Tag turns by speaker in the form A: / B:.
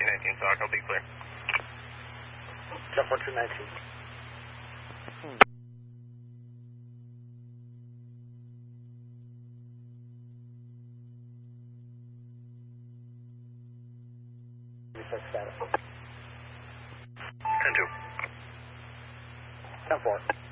A: 1419, SOC, I'll be clear.
B: Jet 1419. Reset status.
A: 10-2.
B: 10-4.